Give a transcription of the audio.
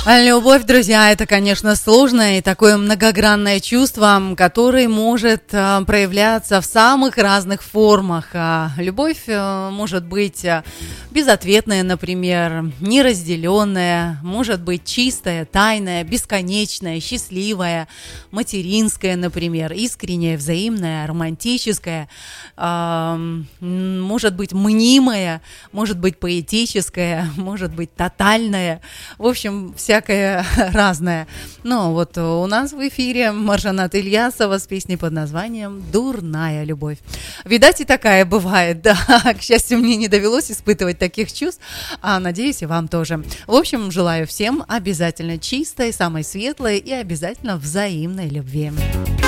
Любовь, друзья, это, конечно, сложное и такое многогранное чувство, которое может проявляться в самых разных формах. Любовь может быть безответная, например, неразделенная, может быть чистая, тайная, бесконечная, счастливая, материнская, например, искренняя, взаимная, романтическая, может быть мнимая, может быть поэтическая, может быть тотальная. В общем, всякое разное. Но вот у нас в эфире Маржанат Ильясова с песней под названием «Дурная любовь». Видать, и такая бывает, да. К счастью, мне не довелось испытывать таких чувств, а надеюсь, и вам тоже. В общем, желаю всем обязательно чистой, самой светлой и обязательно взаимной любви.